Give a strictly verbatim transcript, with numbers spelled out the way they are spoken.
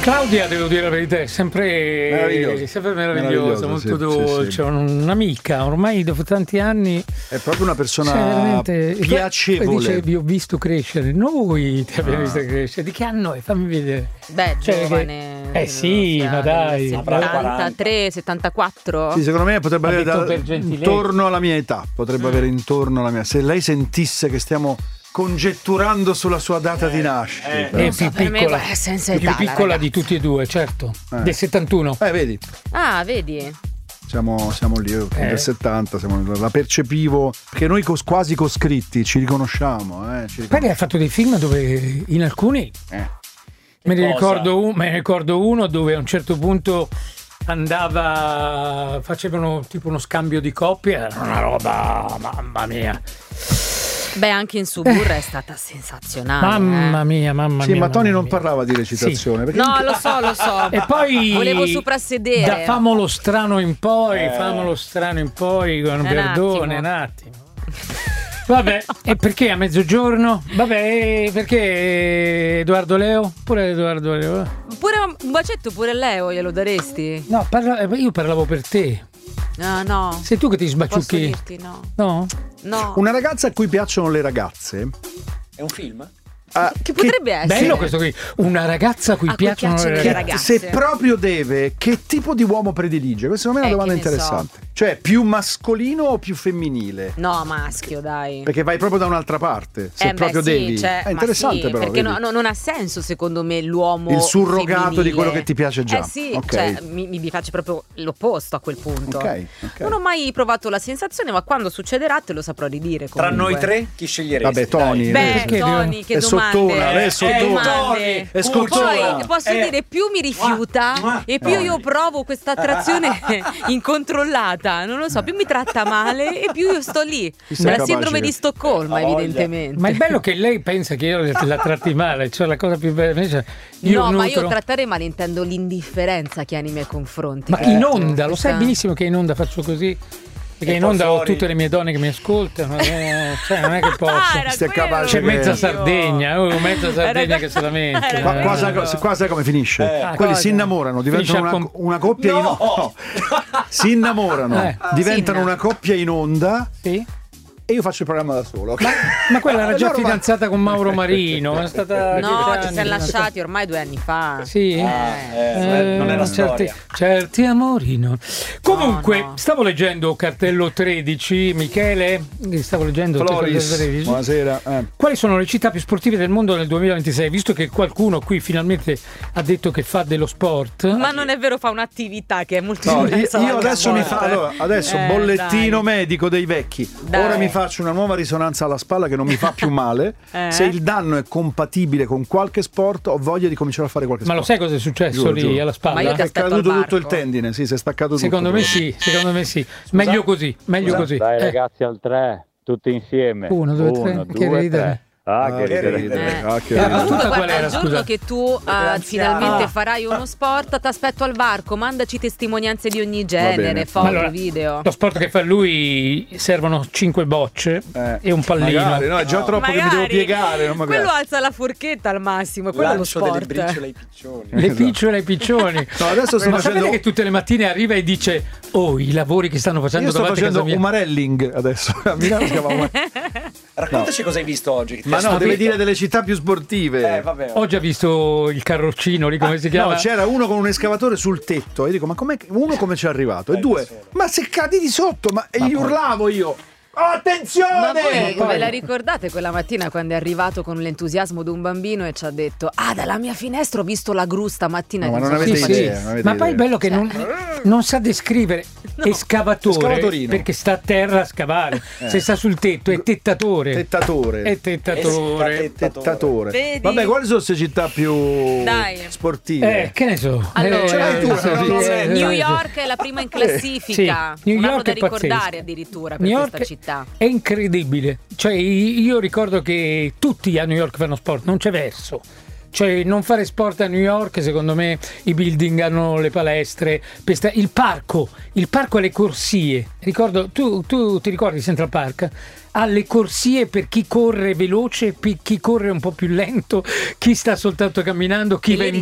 Claudia, devo dire la verità, è sempre meravigliosa, sempre meravigliosa, molto sì, dolce, sì, sì. Un'amica, ormai dopo tanti anni è proprio una persona piacevole. Dice, vi ho visto crescere, noi ti abbiamo ah. visto crescere. Di che anno è? Fammi vedere. Beh, cioè, giovane. Che... Eh sì, ma dai. settantatré, settantaquattro Sì, secondo me potrebbe avere da... intorno alla mia età, potrebbe mm. avere intorno alla mia. Se lei sentisse che stiamo congetturando sulla sua data eh, di nascita, eh, è più piccola, è senza più età, piccola ragazzi. di tutti e due, certo, eh. del settantuno. Eh, vedi? Ah, vedi? Siamo, siamo lì, eh. del settanta, siamo, la percepivo, perché noi cos, quasi coscritti ci riconosciamo. Eh, ci riconosciamo. Poi ha fatto dei film dove in alcuni, eh. me, ne ricordo un, me ne ricordo uno dove a un certo punto andava, facevano tipo uno scambio di coppie, era una roba, mamma mia. Beh, anche in Suburra eh. è stata sensazionale. Mamma eh. mia, mamma sì, mia. ma Tony non mia. parlava di recitazione. Sì. No, anche... lo so, lo so. E poi volevo soprassedere. Da famolo strano in poi, eh. famolo strano in poi, con un perdone, un attimo. Vabbè, e perché a mezzogiorno? Vabbè, perché Edoardo Leo? Pure Edoardo Leo. Pure un bacetto pure Leo glielo daresti? No, parla... io parlavo per te. No, no. Sei tu che ti sbaciucchi? Posso dirti no. No? No. Una ragazza a cui piacciono le ragazze. È un film? Uh, che potrebbe che, essere bello questo qui, una ragazza a cui, a piacciono, cui piacciono le le ragazze. ragazze. Se proprio deve, che tipo di uomo predilige? Questa secondo me è una eh, domanda interessante. So. Cioè, più mascolino o più femminile? No, maschio, dai. Perché vai proprio da un'altra parte. Se eh proprio beh, sì, devi. cioè, è interessante, sì, però. Perché no, no, non ha senso, secondo me, l'uomo. Il surrogato femminile. di quello che ti piace già. Eh sì, okay. cioè, mi, mi piace proprio l'opposto a quel punto. Okay, okay. Non ho mai provato la sensazione, ma quando succederà te lo saprò ridire. Comunque. Tra noi tre, chi sceglieresti? Vabbè, Tony. Beh, Tony, che è domande. sottona, lei è sottona. Domande. È scottona. Poi posso eh. dire, più mi rifiuta mua, mua, e più io provo questa attrazione incontrollata. Non lo so, più mi tratta male e più io sto lì. È la sindrome di Stoccolma, evidentemente. Ma è bello che lei pensa che io la tratti male, cioè la cosa più bella. Io no, nutro... ma io trattare male intendo l'indifferenza che ha nei miei confronti. Ma in onda, lo sai benissimo che in onda faccio così. Perché in onda ho tutte le mie donne che mi ascoltano, eh, cioè non è che posso. Ah, c'è mezza Sardegna, oh, mezza Sardegna che se la mette. Qua, qua, sai, qua sai come finisce? Eh. Ah, Quelli cosa? si innamorano, diventano una, com- una coppia no. in onda. No. Si innamorano, eh. diventano Sinna. una coppia in onda. Sì. E io faccio il programma da solo. Ma, ma quella era già fidanzata con Mauro Marino. È stata no, ci siamo lasciati ormai due anni fa. Sì, ah, eh, eh, non era certi, storia. certi amori. No. Comunque, no, no. stavo leggendo Cartello tredici, Michele. Stavo leggendo Floris. Cartello tredici. Buonasera. Eh. Quali sono le città più sportive del mondo nel duemilaventisei? Visto che qualcuno qui finalmente ha detto che fa dello sport. Ma non è vero, fa un'attività che è molto no, diversa. Io, io adesso mi fa allora, adesso eh, bollettino dai. medico dei vecchi. Dai. Ora mi faccio una nuova risonanza alla spalla che non mi fa più male. eh? Se il danno è compatibile con qualche sport, ho voglia di cominciare a fare qualche ma sport. Ma lo sai cosa è successo giuro, lì giuro. alla spalla? Ma io ti è aspetto caduto al tutto il varco. tendine, sì, si è staccato secondo tutto. Me sì, secondo me sì. Meglio così, meglio Scusa? così. Dai eh. ragazzi al tre, tutti insieme. Uno, due, tre. Uno, Che due, ridere. tre. Ah, Ah, che che ridere. ridere. Eh. Ah, che Eh, ridere. ma Comunque, tutta qual guarda, era, il giorno scusa? che tu uh, finalmente Ah. farai uno sport, ti aspetto al varco, mandaci testimonianze di ogni genere, foto, allora, video. Lo sport che fa lui servono cinque bocce Eh. e un pallino. Magari, no, è già No. troppo Magari. che mi devo piegare. Non Quello alza la forchetta al massimo, quello è lo Lancio delle sport. briciole ai piccioni. Le picciole ai piccioni. No, adesso sto Ma facendo sapete che tutte le mattine arriva e dice: oh, i lavori che stanno facendo Io sto davanti a facendo casa mia. umarelling adesso. A Milano si chiama umar- Raccontaci cosa hai visto oggi. che ti Ma ha no, deve stupito. dire delle città più sportive. Eh, vabbè. Ho già visto il carroccino lì, come si chiama? No, c'era uno con un escavatore sul tetto. E dico, ma com'è, uno come ci è arrivato? E due, ma se cadi di sotto, ma e gli urlavo io. Oh, attenzione! Ma voi poi- ve la ricordate quella mattina quando è arrivato con l'entusiasmo di un bambino e ci ha detto: ah, dalla mia finestra ho visto la gru stamattina. No, ma che non so avete cosa idea, facesse." non avete Ma poi il idea. bello che non, non sa descrivere escavatore Escavatorino. perché sta a terra a scavare. Se sta sul tetto è tettatore. Tettatore. È tettatore. Eh, tettatore. Vedi? Vabbè, quali sono queste città più Dai. sportive? Eh, che ne so. Allora, Eh, ce l'hai tu, sì, no, sì, no, eh, New eh, York è la prima in classifica. Sì, New Un anno York da è pazzesco. ricordare addirittura per New York questa città. è incredibile. Cioè, io ricordo che tutti a New York fanno sport, non c'è verso. Cioè, non fare sport a New York, secondo me i building hanno le palestre, pesta- il parco, il parco ha le corsie. Ricordo, tu, tu ti ricordi Central Park? Ha le corsie per chi corre veloce, per chi corre un po' più lento, chi sta soltanto camminando, chi E va le in